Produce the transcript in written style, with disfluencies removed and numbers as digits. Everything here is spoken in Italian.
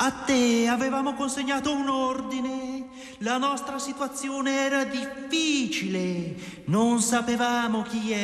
A te avevamo consegnato un ordine. La nostra situazione era difficile. Non sapevamo chi